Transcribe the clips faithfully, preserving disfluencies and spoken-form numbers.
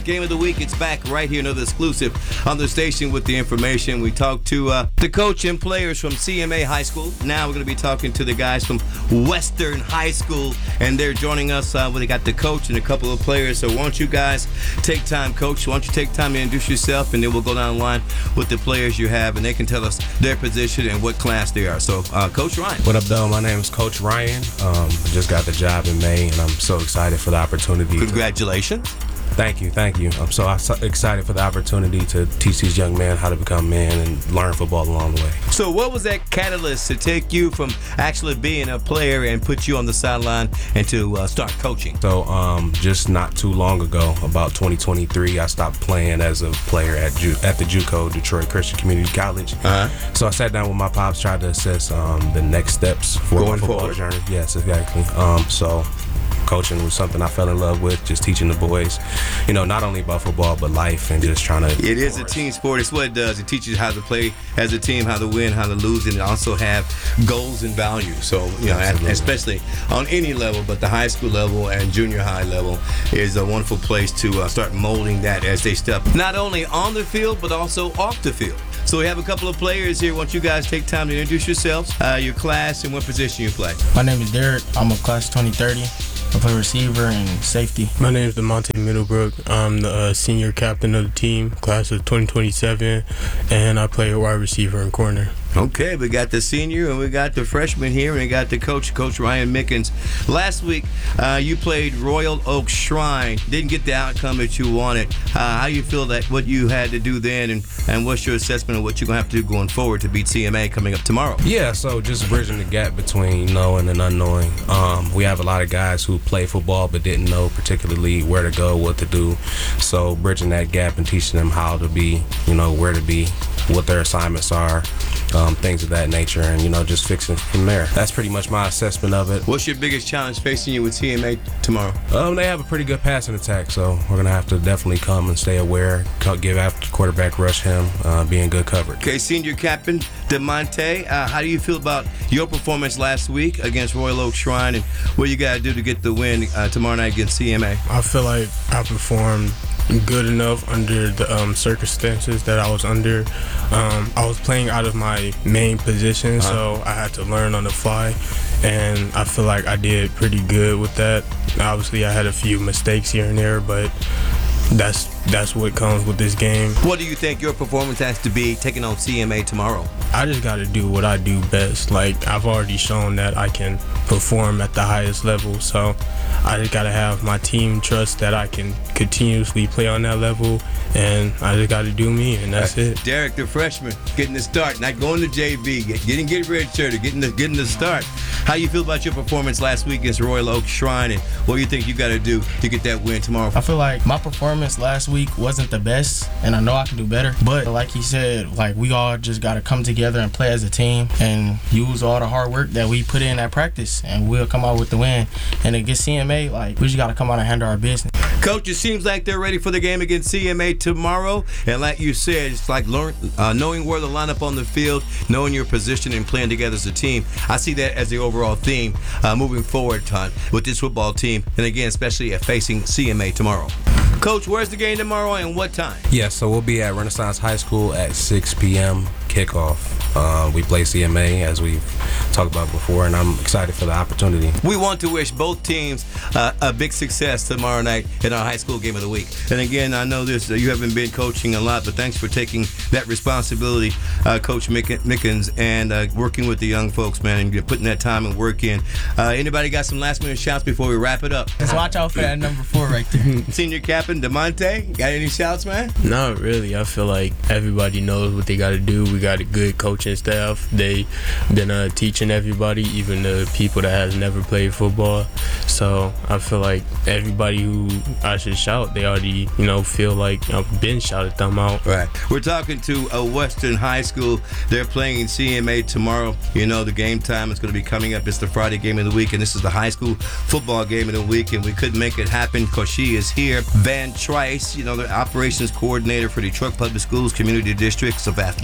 Game of the Week. It's back right here, another exclusive on the station with the information. We talked to uh, the coach and players from C M A High School. Now we're going to be talking to the guys from Western High School, and they're joining us. Uh, they got the coach and a couple of players. So why don't you guys take time, Coach? Why don't you take time to introduce yourself, and then we'll go down the line with the players you have, and they can tell us their position and what class they are. So, uh, Coach Ryan. What up, though? My name is Coach Ryan. Um, I just got the job in May, and I'm so excited for the opportunity. Congratulations. To, thank you, thank you. I'm so excited for the opportunity to teach these young men how to become men and learn football along the way. So what was that catalyst to take you from actually being a player and put you on the sideline and to uh, start coaching? So um, just not too long ago, about twenty twenty-three, I stopped playing as a player at Ju- at the JUCO, Detroit Christian Community College. Uh-huh. So I sat down with my pops, tried to assess um, the next steps for Going my football forward. journey. Yes, exactly. Um, so coaching was something I fell in love with, just teaching the boys, you know, not only about football, but life and just trying to... It is a team sport. It's what it does. It teaches you how to play as a team, how to win, how to lose, and also have goals and values. So, you know, Absolutely. especially on any level, but the high school level and junior high level is a wonderful place to uh, start molding that as they step not only on the field, but also off the field. So we have a couple of players here. Why don't you guys take time to introduce yourselves, uh, your class, and what position you play? My name is Derek. I'm a class twenty thirty. I play receiver and safety. My name is DeMonte Middlebrook. I'm the uh, senior captain of the team, class of twenty twenty-seven, and I play a wide receiver and corner. Okay, we got the senior and we got the freshman here, and we got the coach, Coach Ryan Mickens. Last week, uh, you played Royal Oak Shrine. Didn't get the outcome that you wanted. Uh, how you feel that what you had to do then, and, and what's your assessment of what you're going to have to do going forward to beat C M A coming up tomorrow? Yeah, so just bridging the gap between knowing and unknowing. Um, we have a lot of guys who play football but didn't know particularly where to go, what to do. So bridging that gap and teaching them how to be, you know, where to be, what their assignments are, um, things of that nature, and, you know, just fixing from there. That's pretty much my assessment of it. What's your biggest challenge facing you with C M A tomorrow? Um, they have a pretty good passing attack, so we're going to have to definitely come and stay aware, give after the quarterback, rush him, uh, be in good coverage. Okay, senior captain DeMonte, uh, how do you feel about your performance last week against Royal Oak Shrine, and what you got to do to get the win uh, tomorrow night against C M A? I feel like I performed good enough under the um, circumstances that I was under. Um, I was playing out of my main position, uh-huh. so I had to learn on the fly, and I feel like I did pretty good with that. Obviously, I had a few mistakes here and there, but that's that's what comes with this game. What do you think your performance has to be taking on C M A tomorrow? I just got to do what I do best. Like, I've already shown that I can perform at the highest level, so I just got to have my team trust that I can continuously play on that level, and I just got to do me, and that's uh, it. Derek, the freshman, getting the start, not going to J V, get, getting get redshirted, getting the getting the start. How you feel about your performance last week against Royal Oak Shrine, and what do you think you got to do to get that win tomorrow? I feel like my performance last week wasn't the best, and I know I can do better. But like he said, like we all just got to come together and play as a team and use all the hard work that we put in at practice, and we'll come out with the win. And against C M A, like we just got to come out and handle our business. Coach, it seems like they're ready for the game against C M A tomorrow. And like you said, it's like learn, uh, knowing where to line up on the field, knowing your position, and playing together as a team. I see that as the overall theme uh, moving forward, Ton, with this football team. And again, especially at facing C M A tomorrow. Coach, where's the game tomorrow and what time? Yeah, so we'll be at Renaissance High School at six p.m. kickoff. Uh, we play C M A, as we've talked about before, and I'm excited for the opportunity. We want to wish both teams uh, a big success tomorrow night in our high school game of the week. And again, I know this uh, you haven't been coaching a lot, but thanks for taking that responsibility, uh, Coach Mick- Mickens, and uh, working with the young folks, man, and putting that time and work in. Uh, anybody got some last minute shouts before we wrap it up? Just watch out for that number four right there. Senior captain DeMonte, got any shouts, man? Not really. I feel like everybody knows what they got to do. We got a good coaching staff. They been uh, teaching everybody, even the people that has never played football. So I feel like everybody who I should shout, they already, you know, feel like I've been shouted them out. Right. We're talking to a Western High School. They're playing C M A tomorrow. You know, the game time is going to be coming up. It's the Friday game of the week, and this is the high school football game of the week, and we couldn't make it happen because she is here. Van Trice, you know, the operations coordinator for Detroit Public Schools Community Districts of Athletics.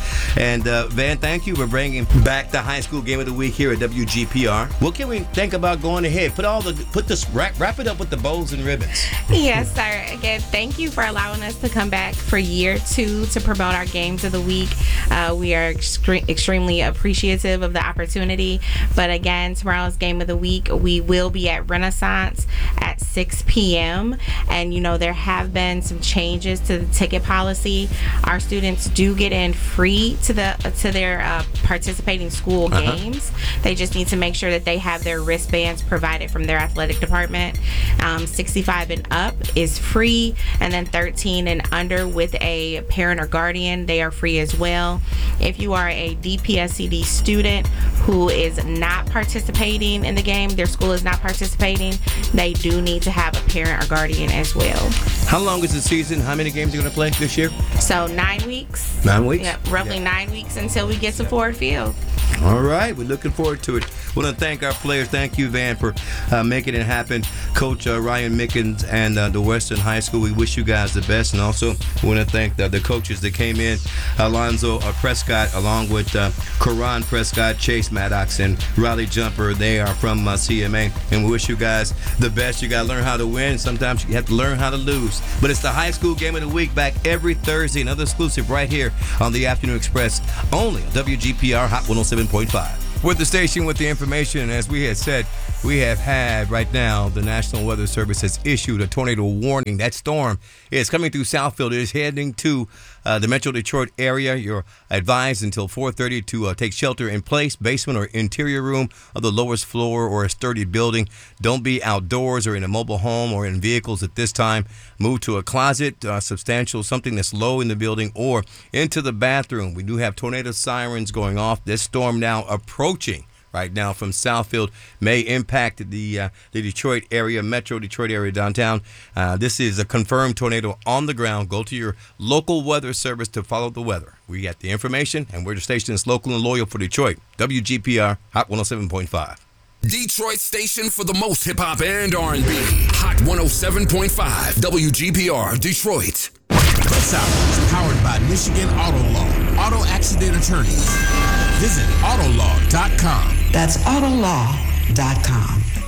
And uh, Van, thank you for bringing back the high school game of the week here at W G P R. What can we think about going ahead? Put all the put this wrap, wrap it up with the bows and ribbons. Yes, sir. Again, thank you for allowing us to come back for year two to promote our games of the week. Uh, we are extre- extremely appreciative of the opportunity. But again, tomorrow's game of the week, we will be at Renaissance at six p.m. And, you know, there have been some changes to the ticket policy. Our students do get in free to the to their uh, participating school Uh-huh. games. They just need to make sure that they have their wristbands provided from their athletic department. Um, sixty-five and up is free, and then thirteen and under with a parent or guardian, they are free as well. If you are a D P S C D student who is not participating in the game, their school is not participating, they do need to have a parent or guardian as well. How long is the season? How many games are you going to play this year? So nine weeks. Nine weeks? Yeah, roughly nine weeks until we get to Ford Field. All right, we're looking forward to it. We want to thank our players. Thank you, Van, for uh, making it happen. Coach uh, Ryan Mickens and uh, the Western High School, we wish you guys the best. And also, we want to thank the, the coaches that came in, Alonzo uh, Prescott, along with uh, Karan Prescott, Chase Maddox, and Riley Jumper. They are from uh, C M A, and we wish you guys the best. You got to learn how to win. Sometimes you have to learn how to lose. But it's the high school game of the week, back every Thursday. Another exclusive right here on the Afternoon Express, only on W G P R Hot one oh seven point five. With the station with the information, as we had said, we have had right now, the National Weather Service has issued a tornado warning. That storm is coming through Southfield. It is heading to uh, the Metro Detroit area. You're advised until four thirty to uh, take shelter in place, basement or interior room of the lowest floor or a sturdy building. Don't be outdoors or in a mobile home or in vehicles at this time. Move to a closet, uh, substantial, something that's low in the building, or into the bathroom. We do have tornado sirens going off. This storm now approaching right now from Southfield may impact the uh, the Detroit area, Metro Detroit area, downtown. Uh, this is a confirmed tornado on the ground. Go to your local weather service to follow the weather. We got the information, and we're the station that's local and loyal for Detroit. W G P R Hot one oh seven point five. Detroit station for the most hip-hop and R and B. Hot one oh seven point five, W G P R, Detroit. This hour is powered by Michigan Auto Law. Auto accident attorneys. Visit autolaw dot com. That's autolaw dot com.